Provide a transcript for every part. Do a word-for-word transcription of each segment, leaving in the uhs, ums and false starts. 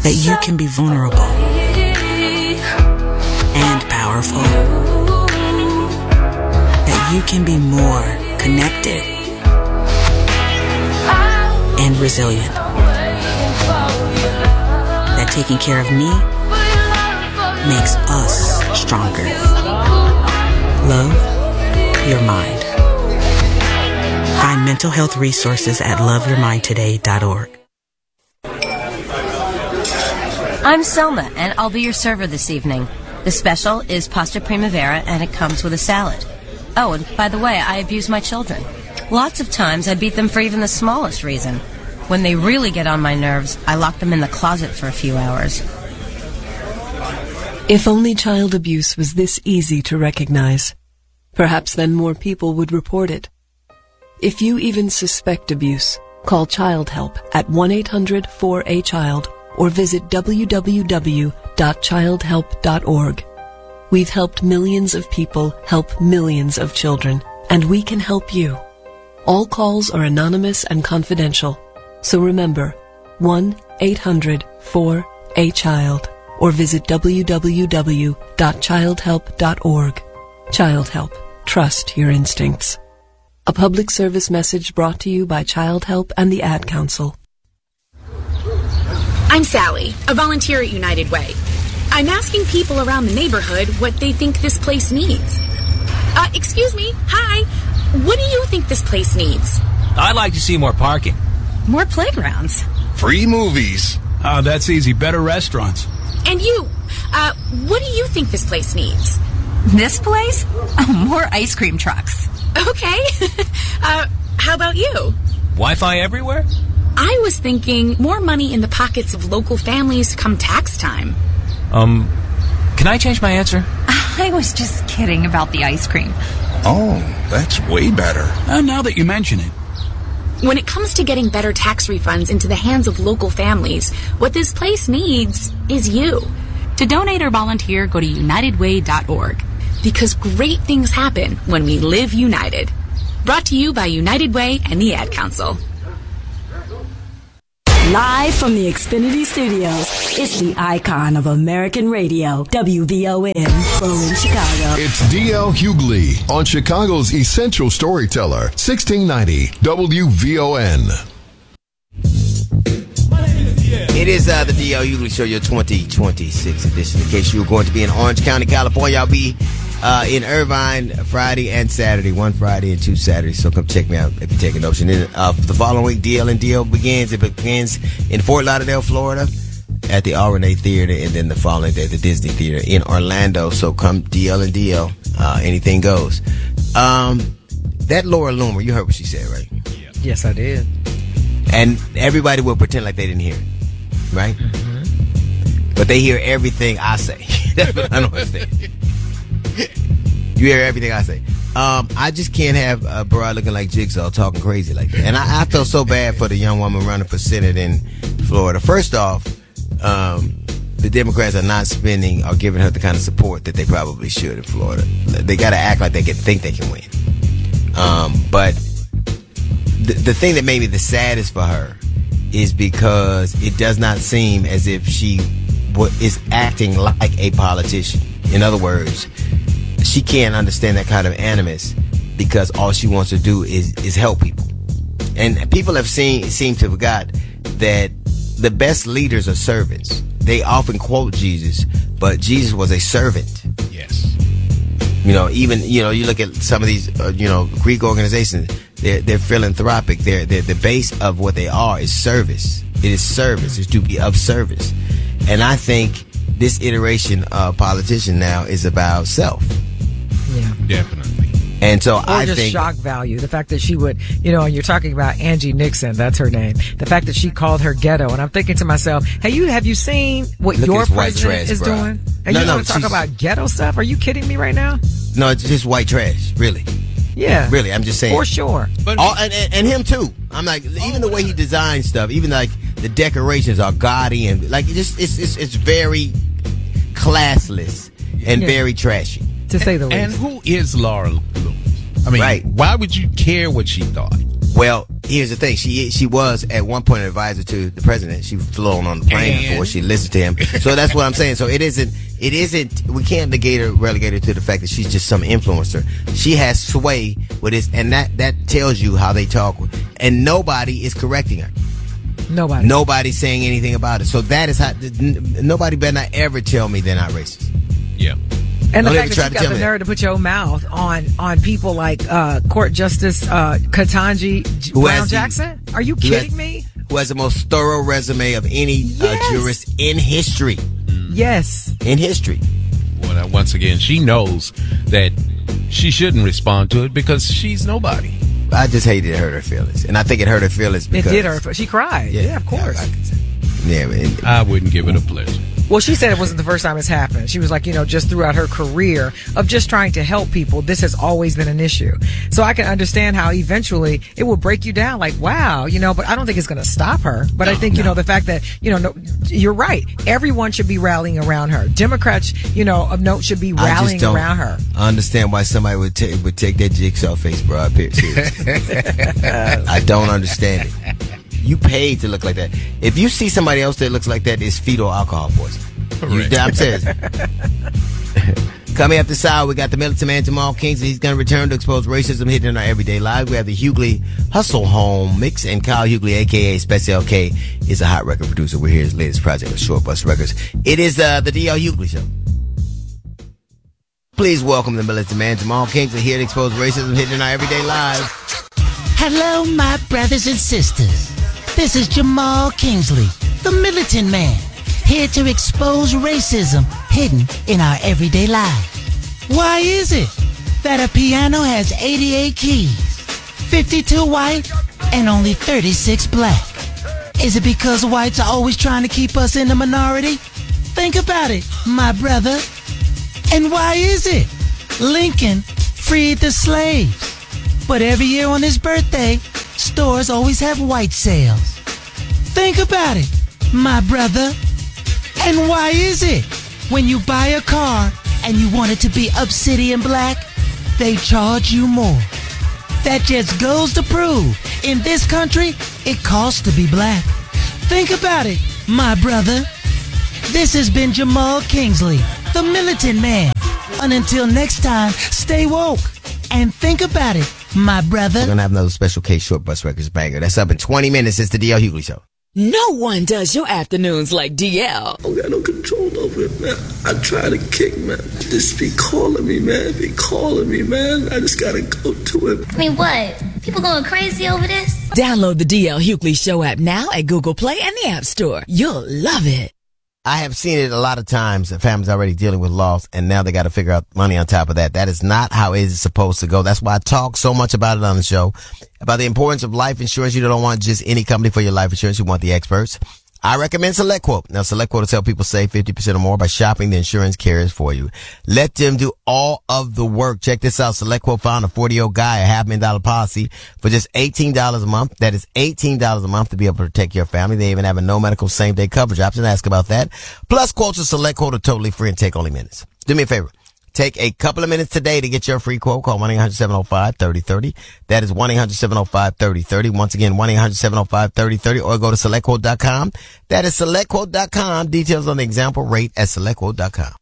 that you can be vulnerable and powerful, that you can be more connected and resilient, that taking care of me makes us stronger. Love your mind. Find mental health resources at love your mind today dot org. I'm Selma, and I'll be your server this evening. The special is pasta primavera, and it comes with a salad. Oh, and by the way, I abuse my children. Lots of times I beat them for even the smallest reason. When they really get on my nerves, I lock them in the closet for a few hours. If only child abuse was this easy to recognize, perhaps then more people would report it. If you even suspect abuse, call Child Help at one eight hundred four A child or visit w w w dot child help dot org. We've helped millions of people help millions of children, and we can help you. All calls are anonymous and confidential, so remember, one eight hundred four A child or visit w w w dot child help dot org. Child Help. Trust your instincts. A public service message brought to you by Child Help and the Ad Council. I'm Sally, a volunteer at United Way. I'm asking people around the neighborhood what they think this place needs. Uh, excuse me, hi. What do you think this place needs? I'd like to see more parking. More playgrounds. Free movies. Oh, that's easy. Better restaurants. And you, uh, what do you think this place needs? This place? Oh, more ice cream trucks. Okay. uh, how about you? Wi-Fi everywhere? I was thinking more money in the pockets of local families come tax time. Um, can I change my answer? I was just kidding about the ice cream. Oh, that's way better. Uh, now that you mention it. When it comes to getting better tax refunds into the hands of local families, what this place needs is you. To donate or volunteer, go to united way dot org. Because great things happen when we live united. Brought to you by United Way and the Ad Council. Live from the Xfinity Studios, it's the icon of American radio, W V O N, Berlin, Chicago. It's D L Hughley on Chicago's Essential Storyteller, sixteen ninety W V O N. It is uh, the D L Hughley Show, your twenty twenty-six edition. In case you were going to be in Orange County, California, I'll be uh, in Irvine Friday and Saturday, one Friday and two Saturdays. So come check me out if you're taking notion. Then, uh, the following week, D L and D L begins. It begins in Fort Lauderdale, Florida, at the R and A Theater, and then the following day, the Disney Theater in Orlando. So come D L and D L. Uh, anything goes. Um, that Laura Loomer, you heard what she said, right? Yeah. Yes, I did. And everybody will pretend like they didn't hear it. Right? Mm-hmm. But they hear everything I say. That's what I don't understand. You hear everything I say. Um, I just can't have a broad looking like Jigsaw talking crazy like that. And I, I felt so bad for the young woman running for Senate in Florida. First off, um, the Democrats are not spending or giving her the kind of support that they probably should in Florida. They got to act like they can think they can win. Um, but the, the thing that made me the saddest for her is because it does not seem as if she w- is acting like a politician. In other words, she can't understand that kind of animus because all she wants to do is, is help people. And people have seen seem to forgot that the best leaders are servants. They often quote Jesus, but Jesus was a servant. Yes. You know, even, you know, you look at some of these, uh, you know, Greek organizations, they're, they're philanthropic. They're, they're, the base of what they are is service. It is service. It's to be of service. And I think this iteration of politician now is about self. Yeah. Definitely. And so or I just think shock value. The fact that she would, you know, and you're talking about Angie Nixon, that's her name. The fact that she called her ghetto, and I'm thinking to myself, hey, you have you seen what Look your at this white president trash, is bro. doing? And No, you no, want to talk she's- about ghetto stuff? Are you kidding me right now? no, it's just white trash. Really, Yeah. really. I'm just saying. For sure. But All, and, and, and him too. I'm like, even the way he designs stuff, even like the decorations are gaudy and like it just it's it's it's very classless and Yeah. very trashy. To say the least. And who is Laura Loomis? I mean, Right. why would you care what she thought? Well, here's the thing. She she was at one point an advisor to the president. She flew on the plane And- before. She listened to him. So that's what I'm saying. So it isn't, it isn't, we can't negate her, relegate her to the fact that she's just some influencer. She has sway with this, and that, that tells you how they talk. And nobody is correcting her. Nobody. Nobody's saying anything about it. So that is how, n- nobody better not ever tell me they're not racist. Yeah. And the Don't fact ever that try you to got tell the me nerve to put your mouth on on people like uh, Court Justice uh, Ketanji J- Who Brown has the- Jackson. Are you who kidding has- me? Who has the most thorough resume of any uh, Yes. jurist in history. Yes. In history. Well, now, once again, she knows that she shouldn't respond to it because she's nobody. I just hated it hurt her feelings. And I think it hurt her feelings It because... did her. She cried. Yeah, of course. Yeah, man. I wouldn't give it a pleasure. Well, she said it wasn't the first time it's happened. She was like, you know, just throughout her career of just trying to help people, this has always been an issue. So I can understand how eventually it will break you down like, wow, you know, but I don't think it's going to stop her. But I think, you know, the fact that, you know, no, you're right. Everyone should be rallying around her. Democrats, you know, of note should be I just rallying don't around her. understand why somebody would, ta- would take that jigsaw face, bro. I pe- seriously. I don't understand it. You paid to look like that. If you see somebody else that looks like that, it's fetal alcohol poisoning. You, I'm serious. Coming up this hour, we got the militant man Jamal Kingsley. He's going to return to expose racism hidden in our everyday lives. We have the Hughley Hustle Home Mix, and Kyle Hughley, a k a. Special K, is a hot record producer. We're here his latest project with Short Bus Records. It is uh, the D L Hughley Show. Please welcome the militant man Jamal Kingsley here to expose racism hidden in our everyday lives. Hello, my brothers and sisters. This is Jamal Kingsley, the militant man, here to expose racism hidden in our everyday lives. Why is it that a piano has eighty-eight keys, fifty-two white, and only thirty-six black? Is it because whites are always trying to keep us in the minority? Think about it, my brother. And why is it Lincoln freed the slaves, but every year on his birthday, stores always have white sales? Think about it, my brother. And why is it when you buy a car and you want it to be obsidian black, they charge you more? That just goes to prove in this country, it costs to be black. Think about it, my brother. This has been Jamal Kingsley, the militant man. And until next time, stay woke and think about it, my brother. We're going to have another Special K Short Bus Records banger. That's up in twenty minutes. It's the D L Hughley Show. No one does your afternoons like D L. I got no control over it, man. I try to kick, man. Just be calling me, man. Be calling me, man. I just gotta go to it. I mean, what? People going crazy over this? Download the D L Hughley Show app now at Google Play and the App Store. You'll love it. I have seen it a lot of times. The family's already dealing with loss, and now they got to figure out money on top of that. That is not how it is supposed to go. That's why I talk so much about it on the show, about the importance of life insurance. You don't want just any company for your life insurance. You want the experts. I recommend SelectQuote. Now, SelectQuote will help people save fifty percent or more by shopping the insurance carriers for you. Let them do all of the work. Check this out. SelectQuote found a forty-year-old guy a half million dollar policy for just eighteen dollars a month. That is eighteen dollars a month to be able to protect your family. They even have a no medical same day coverage option. Ask about that. Plus, quotes of SelectQuote are totally free and take only minutes. Do me a favor. Take a couple of minutes today to get your free quote. Call one eight hundred seven oh five thirty thirty. That is one eight hundred seven oh five thirty thirty. Once again, one eight hundred seven oh five thirty thirty, or go to select quote dot com. That is select quote dot com. Details on the example rate at select quote dot com.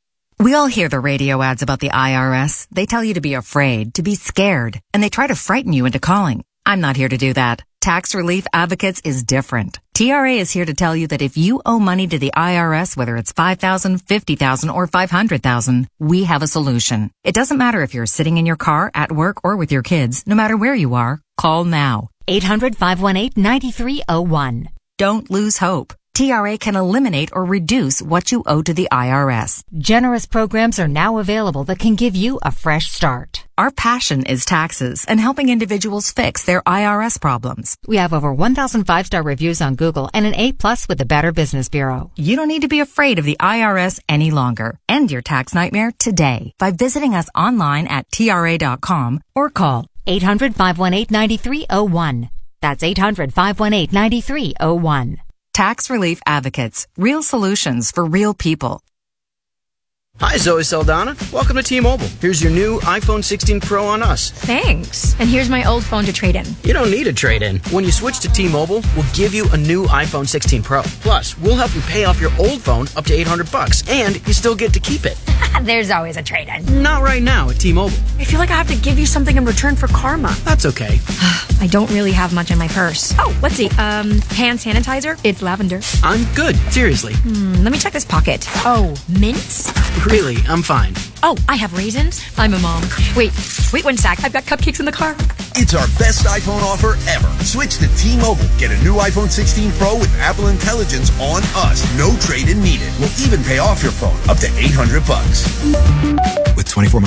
We all hear the radio ads about the I R S. They tell you to be afraid, to be scared, and they try to frighten you into calling. I'm not here to do that. Tax Relief Advocates is different. T R A is here to tell you that if you owe money to the I R S, whether it's five thousand dollars, fifty thousand dollars, or five hundred thousand dollars, we have a solution. It doesn't matter if you're sitting in your car, at work, or with your kids. No matter where you are, call now. eight hundred, five one eight, nine three zero one. Don't lose hope. T R A can eliminate or reduce what you owe to the I R S. Generous programs are now available that can give you a fresh start. Our passion is taxes and helping individuals fix their I R S problems. We have over one thousand five-star reviews on Google and an A plus with the Better Business Bureau. You don't need to be afraid of the I R S any longer. End your tax nightmare today by visiting us online at T R A dot com or call eight hundred, five one eight, nine three zero one. That's eight hundred, five one eight, nine three zero one. Tax Relief Advocates. Real solutions for real people. Hi, Zoe Saldana. Welcome to T-Mobile. Here's your new iPhone sixteen Pro on us. Thanks. And here's my old phone to trade in. You don't need a trade-in. When you switch to T-Mobile, we'll give you a new iPhone sixteen Pro. Plus, we'll help you pay off your old phone up to eight hundred bucks, and you still get to keep it. There's always a trade-in. Not right now at T-Mobile. I feel like I have to give you something in return for karma. That's okay. I don't really have much in my purse. Oh, let's see. Um, hand sanitizer. It's lavender. I'm good. Seriously. Hmm, let me check this pocket. Oh, mints? Really, I'm fine. Oh, I have raisins. I'm a mom. Wait, wait one sec. I've got cupcakes in the car. It's our best iPhone offer ever. Switch to T-Mobile. Get a new iPhone sixteen Pro with Apple Intelligence on us. No trade-in needed. We'll even pay off your phone up to eight hundred bucks. With twenty-four months